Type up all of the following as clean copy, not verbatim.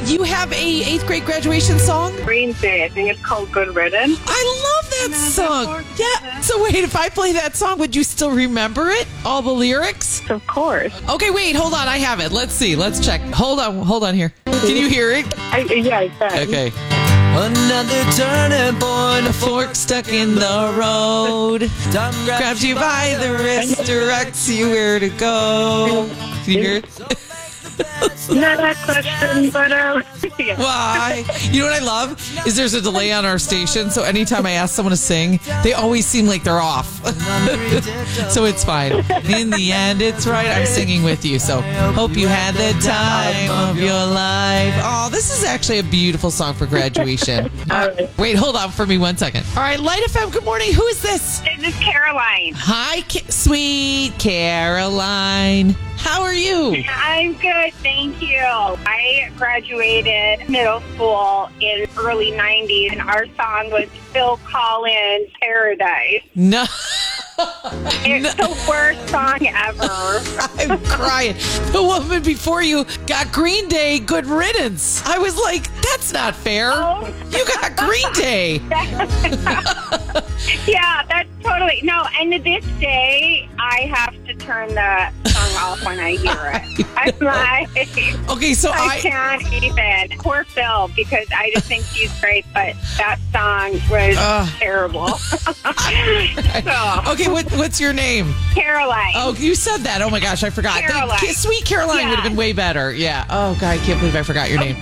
right. You have a 8th grade graduation song? Green Day. I think it's called Good Riddance. I love that song. Yeah. So wait, if I play that song, would you still remember it? All the lyrics? Of course. Okay, wait, hold on. I have it. Let's see. Let's check. Hold on here. Can you hear it? I can. Okay. Another turning point, a fork stuck in the road. Time grabs you by the wrist, directs you where to go. Can you hear it? Not that question, but yeah. Why? You know what I love? Is there's a delay on our station, so anytime I ask someone to sing, they always seem like they're off. So it's fine. In the end, it's right. I'm singing with you, so hope you had the time of your life. Oh, this is actually a beautiful song for graduation. Wait, hold on for me 1 second. All right, Light FM, good morning. Who is this? This is Caroline. Hi, sweet Caroline. How are you? I'm good, thank you. I graduated middle school in early 90s, and our song was Phil Collins' Paradise. No. It's the worst song ever. I'm crying. The woman before you got Green Day, Good Riddance. I was like, that's not fair. Oh. You got Green Day. Yeah, that's totally... No, and to this day, I have to turn the song off when I hear it. I'm like... Okay, so I can't even. Poor Phil, because I just think he's great, but that song was terrible. So, okay, what's your name? Caroline. Oh, you said that. Oh my gosh, I forgot. Caroline. Sweet Caroline would have been way better. Yeah. Oh God, I can't believe I forgot your name.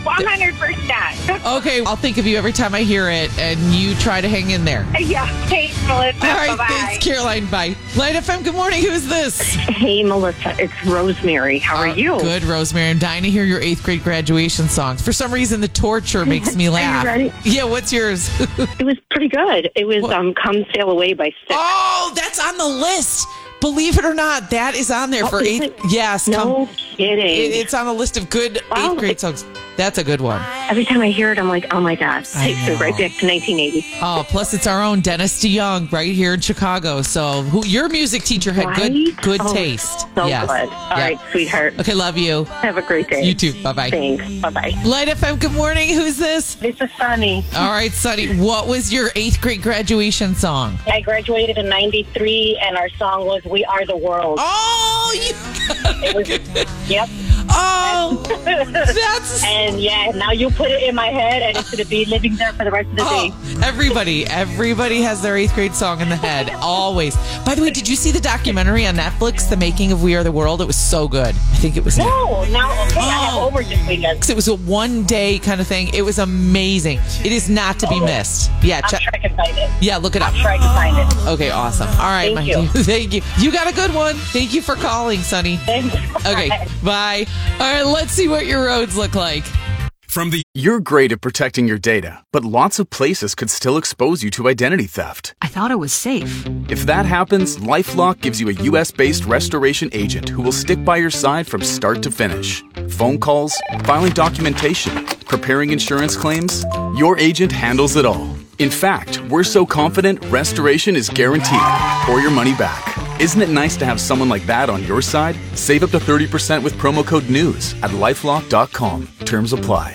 100%. Okay, I'll think of you every time I hear it, and you try to hang in there. Yeah. Thanks, Melissa. All right, Bye-bye. thanks, Caroline. Bye. Light FM, good morning. Who's this? Hey, Melissa. It's Rosemary. How are you? Good, Rosemary. I'm dying to hear your 8th grade graduation songs. For some reason, the torture makes me laugh. Are you ready? Yeah, what's yours? It was pretty good. It was Come Sail Away by Styx. Oh, that's on the list. Believe it or not, that is on there for is 8th. it? Yes. No kidding. It's on the list of good 8th grade songs. That's a good one. Every time I hear it, I'm like, oh my God. Takes me right back to 1980. Oh, plus it's our own Dennis DeYoung right here in Chicago. So your music teacher had good taste. So yes. good. All right, sweetheart. Okay, love you. Have a great day. You too. Bye-bye. Thanks. Bye-bye. Light FM, good morning. Who's this? This is Sunny. All right, Sunny. What was your 8th grade graduation song? I graduated in 93, and our song was We Are the World. Oh, you It was, yep. Oh, that's... And yeah, now you put it in my head, and it's going to be living there for the rest of the day. Everybody has their 8th grade song in the head, always. By the way, did you see the documentary on Netflix, The Making of We Are the World? It was so good. I think it was... No, now, okay, I have over this weekend. It was a one-day kind of thing. It was amazing. It is not to be missed. Yeah, I'm sure I can find it. Yeah, look it up. I'm sure I can find it. Okay, awesome. All right, Thank you. Thank you. You got a good one. Thank you for calling, Sunny. Thanks. Okay, bye. All right, let's see what your roads look like. You're great at protecting your data, but lots of places could still expose you to identity theft. I thought it was safe. If that happens, LifeLock gives you a US-based restoration agent who will stick by your side from start to finish. Phone calls, filing documentation, preparing insurance claims, your agent handles it all. In fact, we're so confident restoration is guaranteed or your money back. Isn't it nice to have someone like that on your side? Save up to 30% with promo code NEWS at LifeLock.com. Terms apply.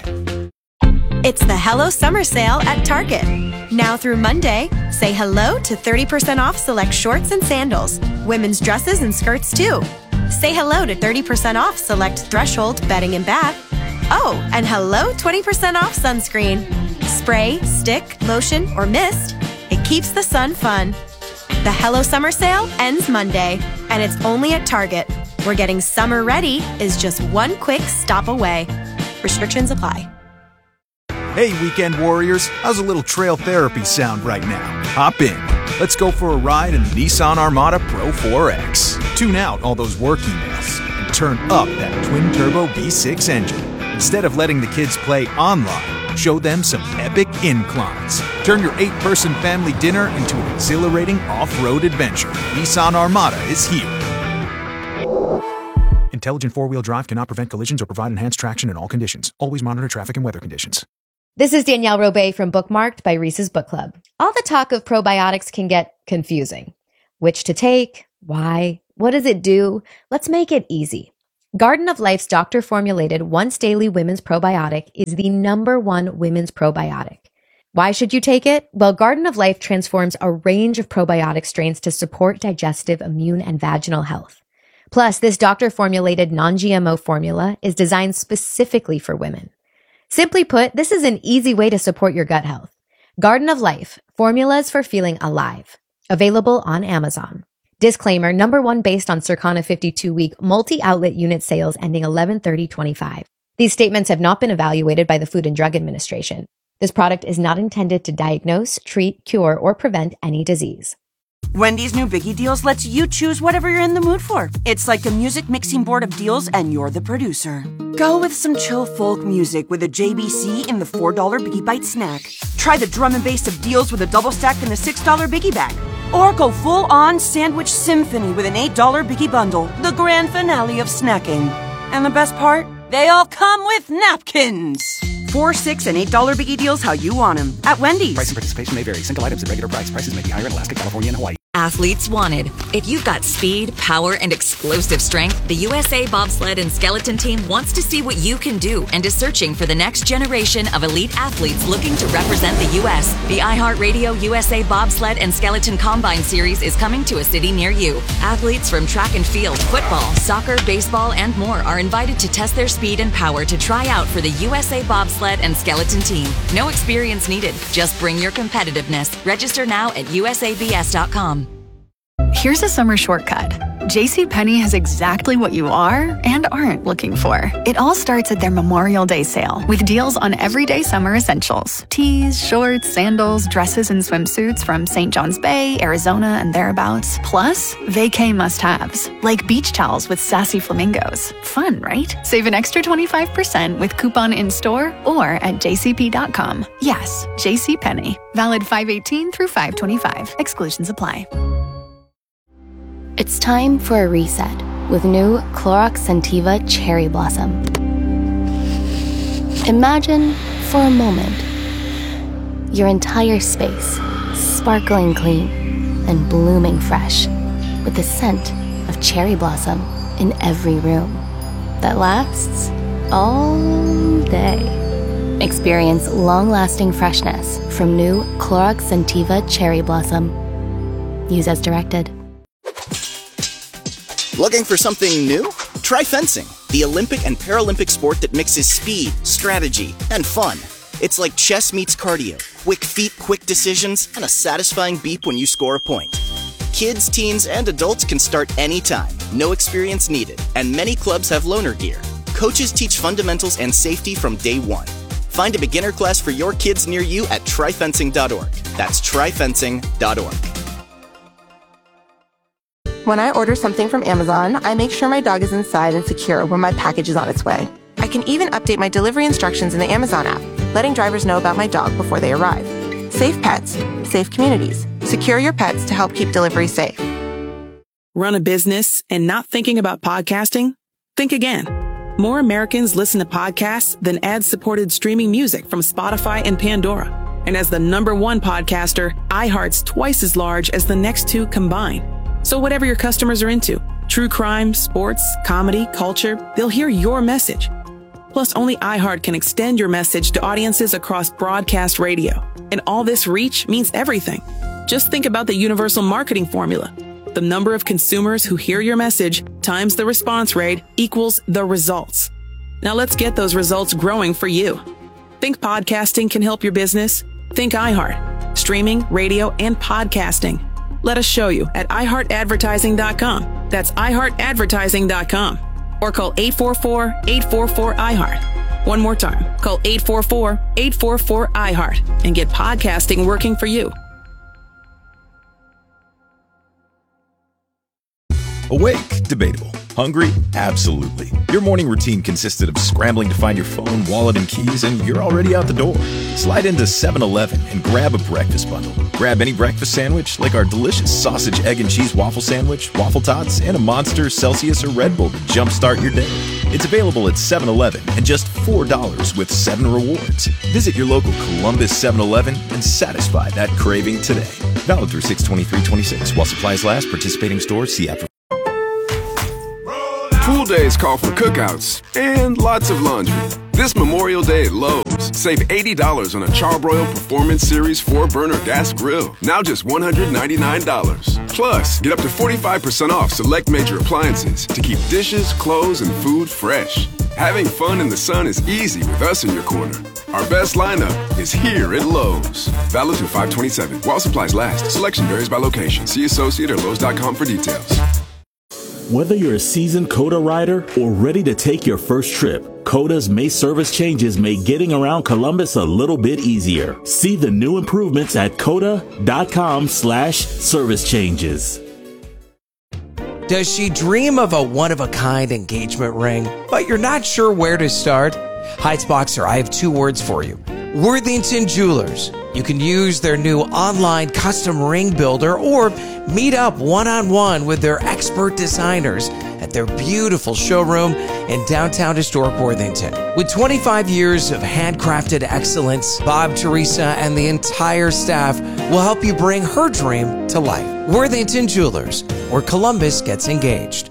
It's the Hello Summer Sale at Target. Now through Monday, say hello to 30% off select shorts and sandals. Women's dresses and skirts too. Say hello to 30% off select Threshold bedding and bath. Oh, and hello 20% off sunscreen. Spray, stick, lotion, or mist. It keeps the sun fun. The Hello Summer Sale ends Monday, and it's only at Target, where getting summer ready is just one quick stop away. Restrictions apply. Hey, weekend warriors, how's a little trail therapy sound right now? Hop in. Let's go for a ride in the Nissan Armada Pro 4X. Tune out all those work emails and turn up that twin-turbo V6 engine. Instead of letting the kids play online, show them some epic inclines. Turn your 8-person family dinner into an exhilarating off-road adventure. Nissan Armada is here. Intelligent four-wheel drive cannot prevent collisions or provide enhanced traction in all conditions. Always monitor traffic and weather conditions. This is Danielle Robay from Bookmarked by Reese's Book Club. All the talk of probiotics can get confusing. Which to take? Why? What does it do? Let's make it easy. Garden of Life's doctor-formulated once-daily women's probiotic is the #1 women's probiotic. Why should you take it? Well, Garden of Life transforms a range of probiotic strains to support digestive, immune, and vaginal health. Plus, this doctor-formulated non-GMO formula is designed specifically for women. Simply put, this is an easy way to support your gut health. Garden of Life, formulas for feeling alive. Available on Amazon. Disclaimer, #1 based on Circana 52-week multi-outlet unit sales ending 11/30/25. These statements have not been evaluated by the Food and Drug Administration. This product is not intended to diagnose, treat, cure, or prevent any disease. Wendy's new Biggie Deals lets you choose whatever you're in the mood for. It's like a music mixing board of deals, and you're the producer. Go with some chill folk music with a JBC in the $4 Biggie Bite snack. Try the drum and bass of deals with a double stack in the $6 Biggie Bag. Or go full-on sandwich symphony with an $8 Biggie Bundle, the grand finale of snacking. And the best part? They all come with napkins. $4, $6, and $8 Biggie Deals how you want them at Wendy's. Price and participation may vary. Single items at regular price. Prices may be higher in Alaska, California, and Hawaii. Athletes wanted. If you've got speed, power, and explosive strength, the USA Bobsled and Skeleton Team wants to see what you can do and is searching for the next generation of elite athletes looking to represent the U.S. The iHeartRadio USA Bobsled and Skeleton Combine Series is coming to a city near you. Athletes from track and field, football, soccer, baseball, and more are invited to test their speed and power to try out for the USA Bobsled and Skeleton Team. No experience needed. Just bring your competitiveness. Register now at usabs.com. Here's a summer shortcut. JCPenney has exactly what you are and aren't looking for. It all starts at their Memorial Day sale with deals on everyday summer essentials. Tees, shorts, sandals, dresses, and swimsuits from St. John's Bay, Arizona, and thereabouts. Plus, vacay must-haves, like beach towels with sassy flamingos. Fun, right? Save an extra 25% with coupon in-store or at jcp.com. Yes, JCPenney. Valid 5/18 through 5/25. Exclusions apply. It's time for a reset with new Clorox Scentiva Cherry Blossom. Imagine, for a moment, your entire space sparkling clean and blooming fresh with the scent of cherry blossom in every room that lasts all day. Experience long-lasting freshness from new Clorox Scentiva Cherry Blossom. Use as directed. Looking for something new? Try fencing, the Olympic and Paralympic sport that mixes speed, strategy, and fun. It's like chess meets cardio, quick feet, quick decisions, and a satisfying beep when you score a point. Kids, teens, and adults can start anytime, no experience needed, and many clubs have loaner gear. Coaches teach fundamentals and safety from day one. Find a beginner class for your kids near you at tryfencing.org. That's tryfencing.org. When I order something from Amazon, I make sure my dog is inside and secure when my package is on its way. I can even update my delivery instructions in the Amazon app, letting drivers know about my dog before they arrive. Safe pets, safe communities. Secure your pets to help keep delivery safe. Run a business and not thinking about podcasting? Think again. More Americans listen to podcasts than ad-supported streaming music from Spotify and Pandora. And as the #1 podcaster, iHeart's twice as large as the next two combined. So whatever your customers are into, true crime, sports, comedy, culture, they'll hear your message. Plus, only iHeart can extend your message to audiences across broadcast radio. And all this reach means everything. Just think about the universal marketing formula. The number of consumers who hear your message times the response rate equals the results. Now let's get those results growing for you. Think podcasting can help your business? Think iHeart. Streaming, radio, and podcasting. Let us show you at iHeartAdvertising.com. That's iHeartAdvertising.com. Or call 844-844-iHeart. One more time. Call 844-844-iHeart and get podcasting working for you. Awake? Debatable. Hungry? Absolutely. Your morning routine consisted of scrambling to find your phone, wallet, and keys, and you're already out the door. Slide into 7-Eleven and grab a breakfast bundle. Grab any breakfast sandwich, like our delicious sausage, egg, and cheese waffle sandwich, waffle tots, and a Monster, Celsius, or Red Bull to jumpstart your day. It's available at 7-Eleven and just $4 with 7 rewards. Visit your local Columbus 7-Eleven and satisfy that craving today. Valid through 6/23/26. While supplies last, participating stores, see app. Food days call for cookouts and lots of laundry. This Memorial Day at Lowe's, save $80 on a Charbroil Performance Series 4-burner gas grill. Now just $199. Plus, get up to 45% off select major appliances to keep dishes, clothes, and food fresh. Having fun in the sun is easy with us in your corner. Our best lineup is here at Lowe's. Valid through 5/27. While supplies last. Selection varies by location. See associate or Lowe's.com for details. Whether you're a seasoned COTA rider or ready to take your first trip, COTA's May service changes make getting around Columbus a little bit easier. See the new improvements at COTA.com/service changes. Does she dream of a one-of-a-kind engagement ring, but you're not sure where to start? Heights Boxer, I have 2 words for you. Worthington Jewelers. You can use their new online custom ring builder or meet up one-on-one with their expert designers at their beautiful showroom in downtown historic Worthington. With 25 years of handcrafted excellence, Bob, Teresa, and the entire staff will help you bring her dream to life. Worthington Jewelers, where Columbus gets engaged.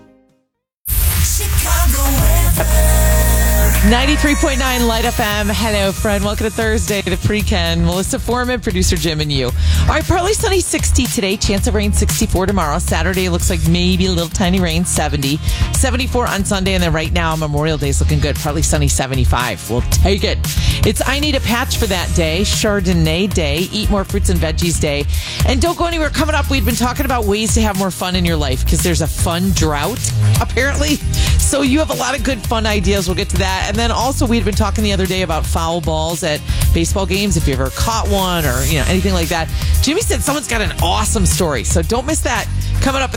93.9 Light FM. Hello, friend. Welcome to Thursday, the Pre-Ken. Melissa Foreman, producer Jim, and you. All right, partly sunny, 60 today. Chance of rain, 64 tomorrow. Saturday looks like maybe a little tiny rain, 70. 74 on Sunday, and then right now, Memorial Day is looking good. Partly sunny, 75. We'll take it. It's I Need a Patch for that day. Chardonnay Day. Eat More Fruits and Veggies Day. And don't go anywhere. Coming up, we've been talking about ways to have more fun in your life because there's a fun drought, apparently. So you have a lot of good fun ideas. We'll get to that. And then also we'd been talking the other day about foul balls at baseball games, if you ever caught one or anything like that. Jimmy said someone's got an awesome story, so don't miss that. Coming up